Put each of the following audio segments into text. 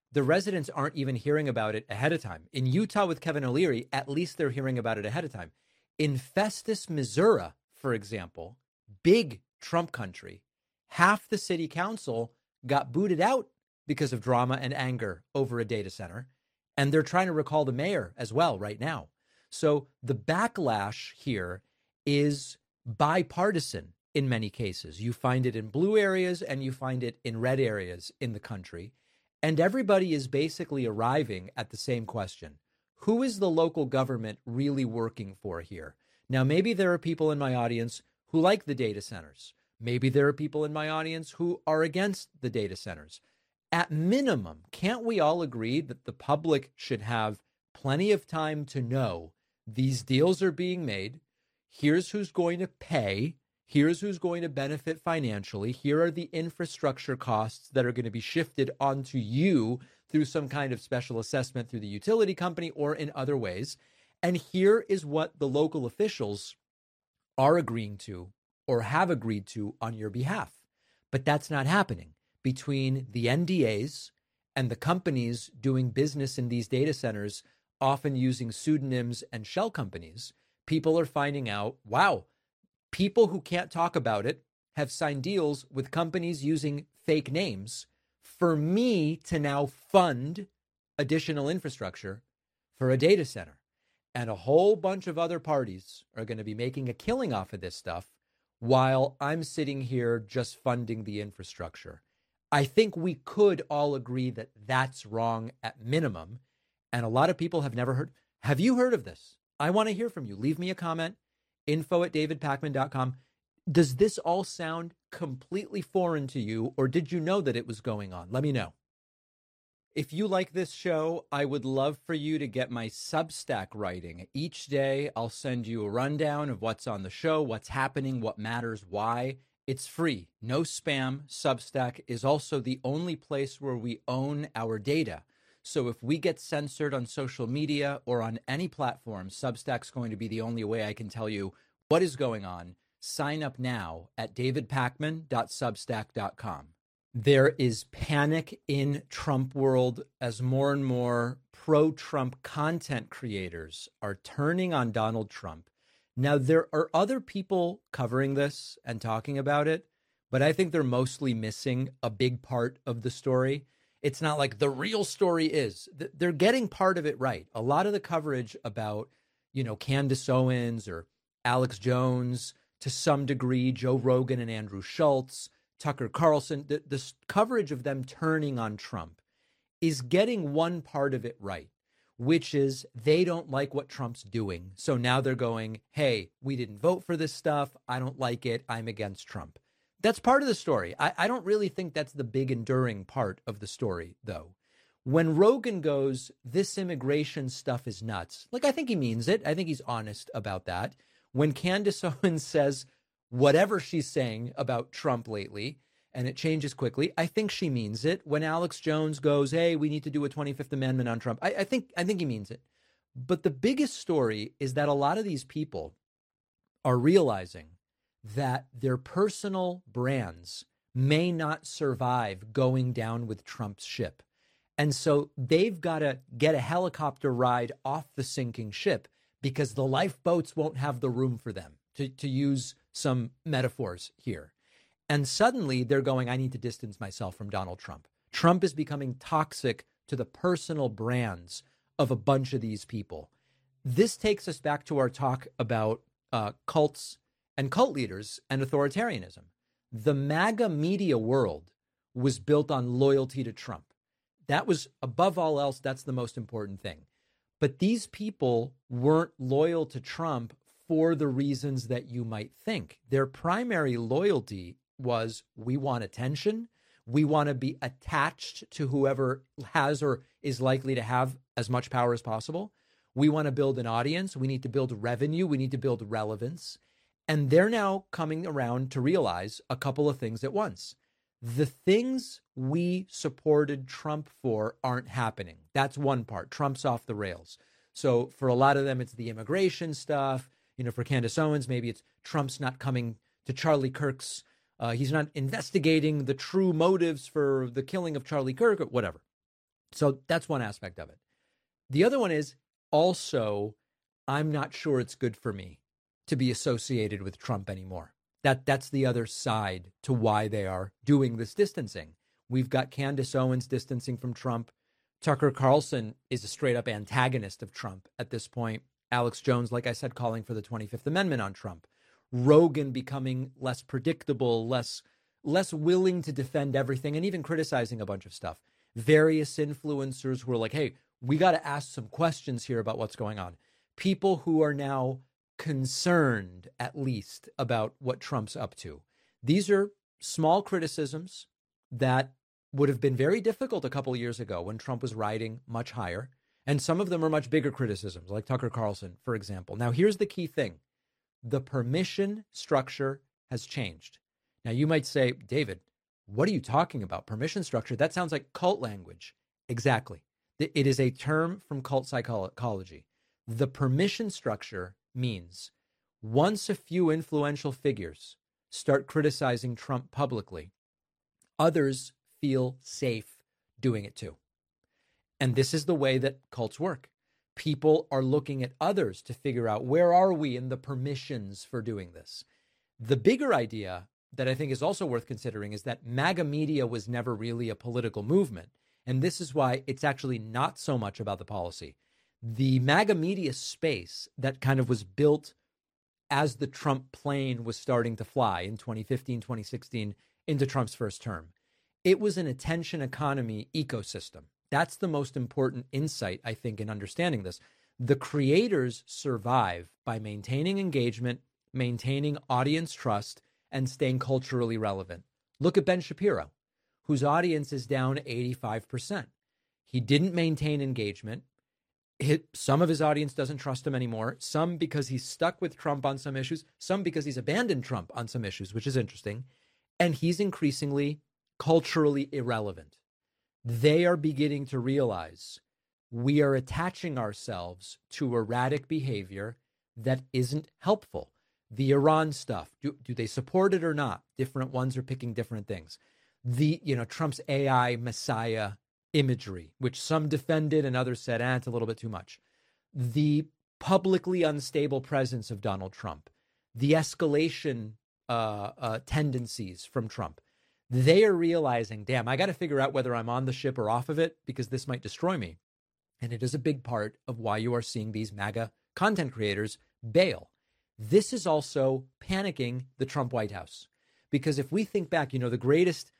the residents aren't even hearing about it ahead of time. In Utah with Kevin O'Leary, at least they're hearing about it ahead of time. In Festus, Missouri, for example, big Trump country, half the city council got booted out because of drama and anger over a data center. And they're trying to recall the mayor as well right now. So the backlash here is bipartisan in many cases. You find it in blue areas and you find it in red areas in the country. And everybody is basically arriving at the same question. Who is the local government really working for here? Now, maybe there are people in my audience who like the data centers. Maybe there are people in my audience who are against the data centers. At minimum, can't we all agree that the public should have plenty of time to know these deals are being made? Here's who's going to pay. Here's who's going to benefit financially. Here are the infrastructure costs that are going to be shifted onto you through some kind of special assessment through the utility company or in other ways. And here is what the local officials are agreeing to or have agreed to on your behalf. But that's not happening. Between the NDAs and the companies doing business in these data centers, often using pseudonyms and shell companies, people are finding out, wow, people who can't talk about it have signed deals with companies using fake names for me to now fund additional infrastructure for a data center. And a whole bunch of other parties are going to be making a killing off of this stuff while I'm sitting here just funding the infrastructure. I think we could all agree that that's wrong at minimum. And a lot of people have never heard. Have you heard of this? I want to hear from you. Leave me a comment, info@davidpakman.com. Does this all sound completely foreign to you, or did you know that it was going on? Let me know. If you like this show, I would love for you to get my Substack writing. Each day, I'll send you a rundown of what's on the show, what's happening, what matters, why. It's free, no spam. Substack is also the only place where we own our data. So if we get censored on social media or on any platform, Substack's going to be the only way I can tell you what is going on. Sign up now at davidpakman.substack.com. There is panic in Trump world as more and more pro-Trump content creators are turning on Donald Trump. Now, there are other people covering this and talking about it, but I think they're mostly missing a big part of the story. It's not like the real story is. They're getting part of it right. A lot of the coverage about, Candace Owens or Alex Jones, to some degree, Joe Rogan and Andrew Schultz, Tucker Carlson, the coverage of them turning on Trump is getting one part of it right, which is they don't like what Trump's doing. So now they're going, hey, we didn't vote for this stuff. I don't like it. I'm against Trump. That's part of the story. I don't really think that's the big enduring part of the story, though. When Rogan goes, this immigration stuff is nuts, I think he means it. I think he's honest about that. When Candace Owens says whatever she's saying about Trump lately, and it changes quickly, I think she means it. When Alex Jones goes, hey, we need to do a 25th Amendment on Trump, I think he means it. But the biggest story is that a lot of these people are realizing that their personal brands may not survive going down with Trump's ship. And so they've got to get a helicopter ride off the sinking ship because the lifeboats won't have the room for them, to use some metaphors here. And suddenly they're going, I need to distance myself from Donald Trump. Trump is becoming toxic to the personal brands of a bunch of these people. This takes us back to our talk about cults and cult leaders and authoritarianism. The MAGA media world was built on loyalty to Trump. That was, above all else, that's the most important thing. But these people weren't loyal to Trump for the reasons that you might think. Their primary loyalty was, we want attention. We want to be attached to whoever has or is likely to have as much power as possible. We want to build an audience. We need to build revenue. We need to build relevance. And they're now coming around to realize a couple of things at once. The things we supported Trump for aren't happening. That's one part. Trump's off the rails. So for a lot of them, it's the immigration stuff. For Candace Owens, maybe it's Trump's not coming to Charlie Kirk's. He's not investigating the true motives for the killing of Charlie Kirk or whatever. So that's one aspect of it. The other one is also, I'm not sure it's good for me to be associated with Trump anymore. That's the other side to why they are doing this distancing. We've got Candace Owens distancing from Trump. Tucker Carlson is a straight up antagonist of Trump at this point. Alex Jones, like I said, calling for the 25th Amendment on Trump. Rogan becoming less predictable, less willing to defend everything, and even criticizing a bunch of stuff. Various influencers who are like, hey, we got to ask some questions here about what's going on. People who are now concerned, at least, about what Trump's up to. These are small criticisms that would have been very difficult a couple of years ago when Trump was riding much higher. And some of them are much bigger criticisms, like Tucker Carlson, for example. Now, here's the key thing. The permission structure has changed. Now, you might say, David, what are you talking about? Permission structure? That sounds like cult language. Exactly. It is a term from cult psychology. The permission structure means once a few influential figures start criticizing Trump publicly, others feel safe doing it too. And this is the way that cults work. People are looking at others to figure out where are we in the permissions for doing this. The bigger idea that I think is also worth considering is that MAGA media was never really a political movement. And this is why it's actually not so much about the policy. The MAGA media space that kind of was built as the Trump plane was starting to fly in 2015, 2016 into Trump's first term. It was an attention economy ecosystem. That's the most important insight, I think, in understanding this. The creators survive by maintaining engagement, maintaining audience trust, and staying culturally relevant. Look at Ben Shapiro, whose audience is down 85%. He didn't maintain engagement. Some of his audience doesn't trust him anymore. Some because he's stuck with Trump on some issues. Some because he's abandoned Trump on some issues, which is interesting. And he's increasingly culturally irrelevant. They are beginning to realize we are attaching ourselves to erratic behavior that isn't helpful. The Iran stuff, do they support it or not? Different ones are picking different things. Trump's AI messiah imagery, which some defended and others said, it's a little bit too much. The publicly unstable presence of Donald Trump, the escalation tendencies from Trump. They are realizing, damn, I got to figure out whether I'm on the ship or off of it because this might destroy me. And it is a big part of why you are seeing these MAGA content creators bail. This is also panicking the Trump White House. Because if we think back, the greatest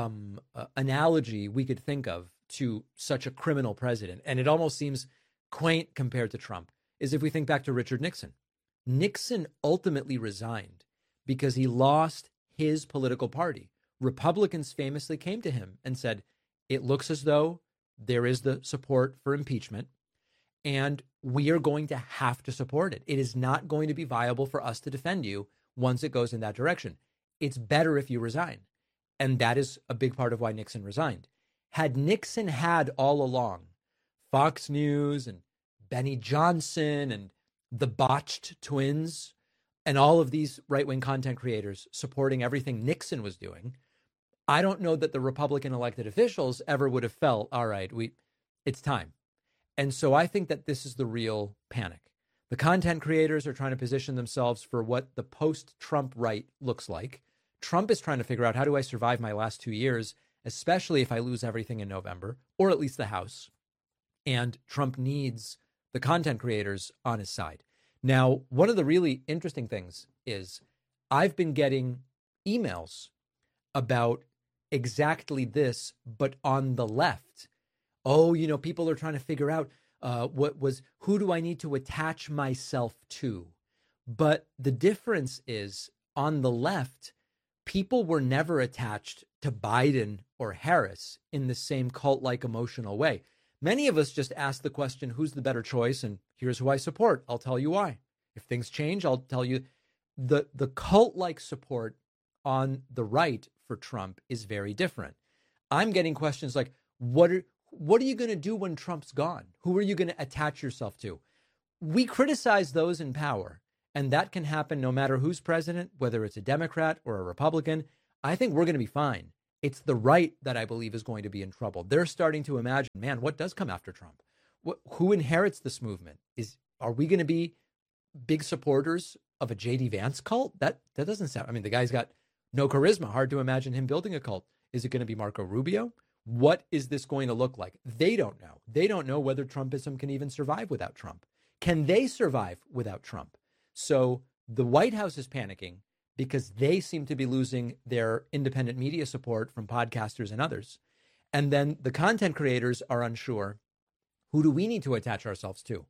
analogy we could think of to such a criminal president, and it almost seems quaint compared to Trump, is if we think back to Richard Nixon. Nixon ultimately resigned because he lost his political party. Republicans famously came to him and said, it looks as though there is the support for impeachment, and we are going to have to support it. It is not going to be viable for us to defend you once it goes in that direction. It's better if you resign. And that is a big part of why Nixon resigned. Had Nixon had all along Fox News and Benny Johnson and the botched twins and all of these right-wing content creators supporting everything Nixon was doing, I don't know that the Republican elected officials ever would have felt, all right, it's time. And so I think that this is the real panic. The content creators are trying to position themselves for what the post-Trump right looks like. Trump is trying to figure out, how do I survive my last 2 years, especially if I lose everything in November, or at least the House. And Trump needs the content creators on his side. Now, one of the really interesting things is I've been getting emails about exactly this, but on the left. Oh, people are trying to figure out who do I need to attach myself to? But the difference is on the left, people were never attached to Biden or Harris in the same cult-like emotional way. Many of us just ask the question, who's the better choice? And here's who I support. I'll tell you why. If things change, I'll tell you. The cult-like support on the right for Trump is very different. I'm getting questions like, what are you going to do when Trump's gone? Who are you going to attach yourself to? We criticize those in power, and that can happen no matter who's president, whether it's a Democrat or a Republican. I think we're going to be fine. It's the right that I believe is going to be in trouble. They're starting to imagine, man, what does come after Trump? Who inherits this movement? Are we going to be big supporters of a JD Vance cult? That doesn't sound. I mean, the guy's got no charisma. Hard to imagine him building a cult. Is it going to be Marco Rubio? What is this going to look like? They don't know. They don't know whether Trumpism can even survive without Trump. Can they survive without Trump? So the White House is panicking because they seem to be losing their independent media support from podcasters and others. And then the content creators are unsure. Who do we need to attach ourselves to?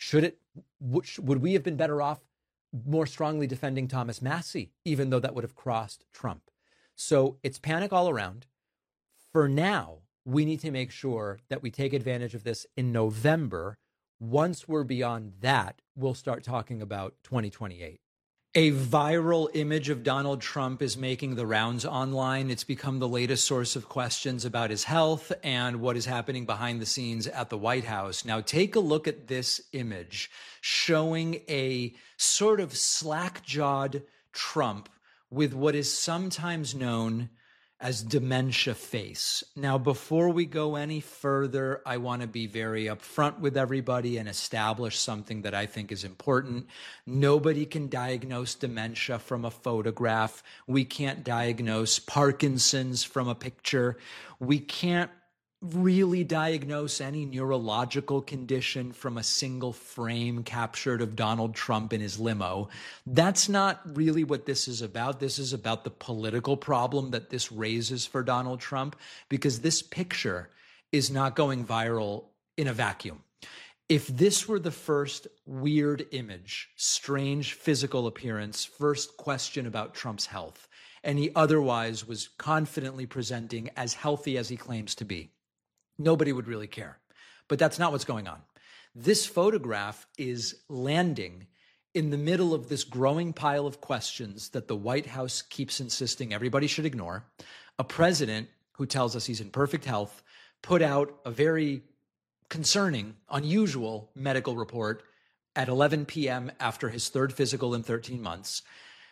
Would we have been better off more strongly defending Thomas Massie, even though that would have crossed Trump? So it's panic all around. For now, we need to make sure that we take advantage of this in November. Once we're beyond that, we'll start talking about 2028. A viral image of Donald Trump is making the rounds online. It's become the latest source of questions about his health and what is happening behind the scenes at the White House. Now, take a look at this image showing a sort of slack-jawed Trump with what is sometimes known as dementia face. Now, before we go any further, I want to be very upfront with everybody and establish something that I think is important. Nobody can diagnose dementia from a photograph. We can't diagnose Parkinson's from a picture. We can't really diagnose any neurological condition from a single frame captured of Donald Trump in his limo. That's not really what this is about. This is about the political problem that this raises for Donald Trump, because this picture is not going viral in a vacuum. If this were the first weird image, strange physical appearance, first question about Trump's health, and he otherwise was confidently presenting as healthy as he claims to be, nobody would really care. But that's not what's going on. This photograph is landing in the middle of this growing pile of questions that the White House keeps insisting everybody should ignore. A president who tells us he's in perfect health put out a very concerning, unusual medical report at 11 p.m. after his third physical in 13 months,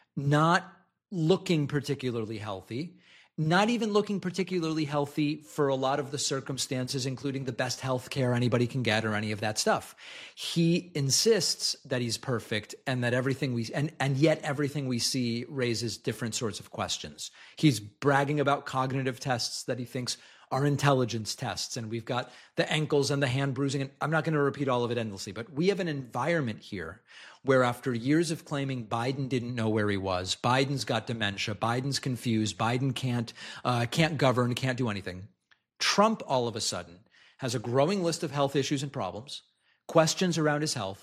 not looking particularly healthy. Not even looking particularly healthy for a lot of the circumstances, including the best health care anybody can get or any of that stuff. He insists that he's perfect and that and yet everything we see raises different sorts of questions. He's bragging about cognitive tests that he thinks are intelligence tests, and we've got the ankles and the hand bruising, and I'm not going to repeat all of it endlessly, but we have an environment here where after years of claiming Biden didn't know where he was, Biden's got dementia, Biden's confused, Biden can't govern, can't do anything, Trump all of a sudden has a growing list of health issues and problems, questions around his health,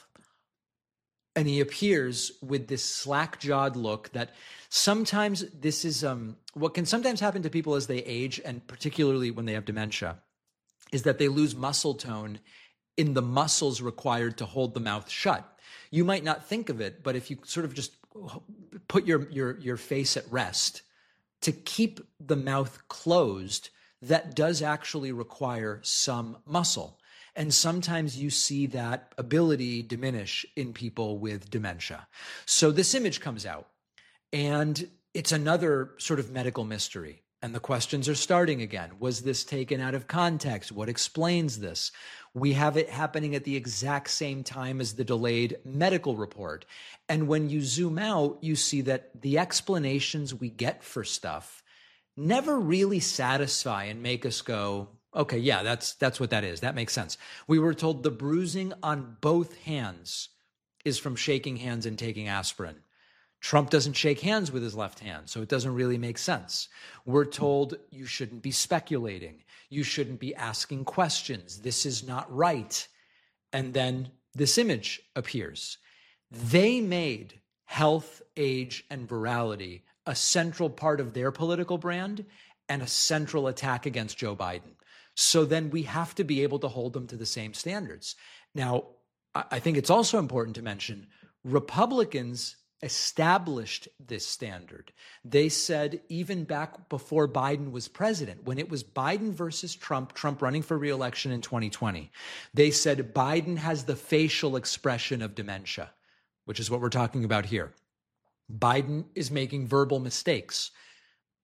and he appears with this slack-jawed look that sometimes this is what can sometimes happen to people as they age, and particularly when they have dementia, is that they lose muscle tone in the muscles required to hold the mouth shut. You might not think of it, but if you sort of just put your face at rest, to keep the mouth closed, that does actually require some muscle. And sometimes you see that ability diminish in people with dementia. So this image comes out, and it's another sort of medical mystery. And the questions are starting again. Was this taken out of context? What explains this? We have it happening at the exact same time as the delayed medical report. And when you zoom out, you see that the explanations we get for stuff never really satisfy and make us go, okay, yeah, that's what that is. That makes sense. We were told the bruising on both hands is from shaking hands and taking aspirin. Trump doesn't shake hands with his left hand, so it doesn't really make sense. We're told you shouldn't be speculating. You shouldn't be asking questions. This is not right. And then this image appears. They made health, age, and virality a central part of their political brand and a central attack against Joe Biden. So then we have to be able to hold them to the same standards. Now, I think it's also important to mention Republicans established this standard. They said even back before Biden was president, when it was Biden versus Trump running for re-election in 2020, they said Biden has the facial expression of dementia, which is what we're talking about here. Biden is making verbal mistakes.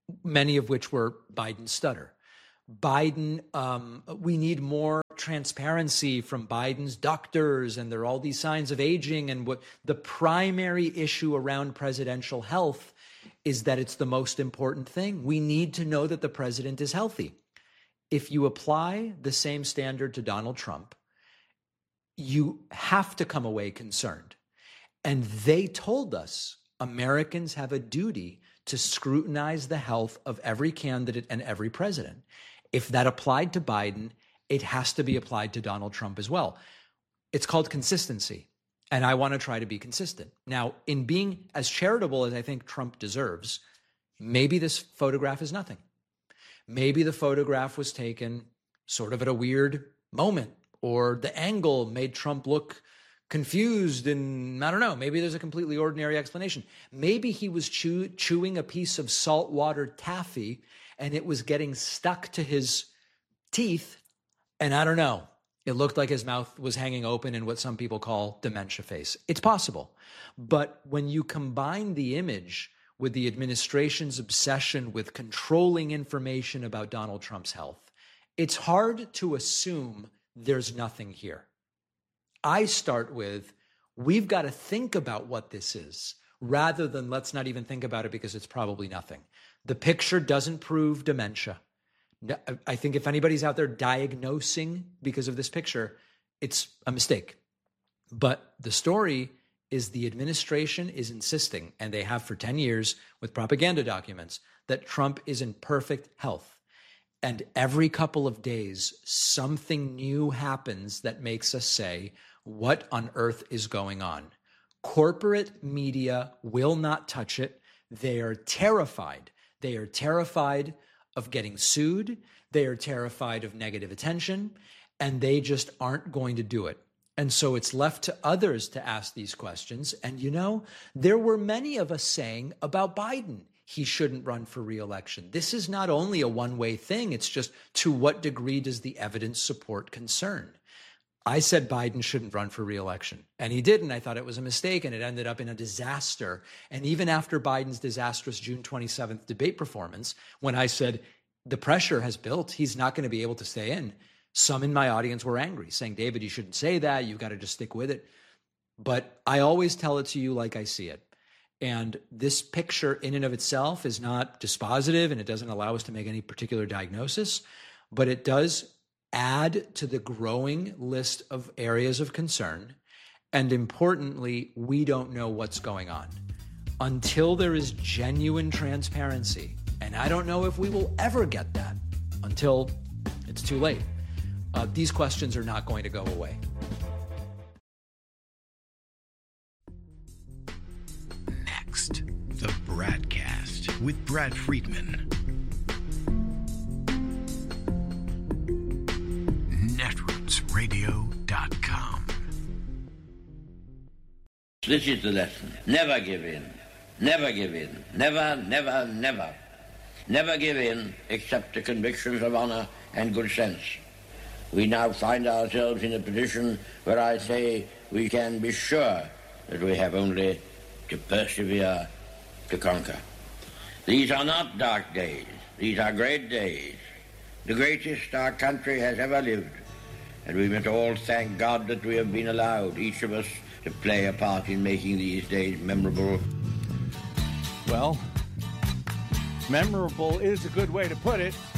many of which were Biden's stutter. Biden, we need more transparency from Biden's doctors, and there are all these signs of aging. And what the primary issue around presidential health is that it's the most important thing. We need to know that the president is healthy. If you apply the same standard to Donald Trump, you have to come away concerned. And they told us Americans have a duty to scrutinize the health of every candidate and every president. If that applied to Biden, it has to be applied to Donald Trump as well. It's called consistency, and I want to try to be consistent. Now, in being as charitable as I think Trump deserves, maybe this photograph is nothing. Maybe the photograph was taken sort of at a weird moment, or the angle made Trump look confused, and I don't know, maybe there's a completely ordinary explanation. Maybe he was chewing a piece of saltwater taffy and it was getting stuck to his teeth, and I don't know, it looked like his mouth was hanging open in what some people call dementia face. It's possible. But when you combine the image with the administration's obsession with controlling information about Donald Trump's health, it's hard to assume there's nothing here. I start with, we've got to think about what this is, rather than let's not even think about it because it's probably nothing. The picture doesn't prove dementia. I think if anybody's out there diagnosing because of this picture, it's a mistake. But the story is the administration is insisting, and they have for 10 years with propaganda documents, that Trump is in perfect health. And every couple of days, something new happens that makes us say, what on earth is going on? Corporate media will not touch it. They are terrified. They are terrified of getting sued. They are terrified of negative attention, and they just aren't going to do it. And so it's left to others to ask these questions. And, you know, there were many of us saying about Biden, he shouldn't run for re-election. This is not only a one-way thing. It's just, to what degree does the evidence support concern? I said Biden shouldn't run for re-election, and he didn't. I thought it was a mistake, and it ended up in a disaster. And even after Biden's disastrous June 27th debate performance, when I said the pressure has built, he's not going to be able to stay in, some in my audience were angry, saying, David, you shouldn't say that. You've got to just stick with it. But I always tell it to you like I see it. And this picture in and of itself is not dispositive, and it doesn't allow us to make any particular diagnosis, but it does add to the growing list of areas of concern. And importantly, we don't know what's going on until there is genuine transparency. And I don't know if we will ever get that until it's too late. These questions are not going to go away. Next, the Bradcast with Brad Friedman. netrootsradio.com. This is the lesson. Never give in. Never give in. Never, never, never. Never give in except to convictions of honor and good sense. We now find ourselves in a position where I say we can be sure that we have only to persevere, to conquer. These are not dark days. These are great days. The greatest our country has ever lived. And we must all thank God that we have been allowed, each of us, to play a part in making these days memorable. Well, memorable is a good way to put it.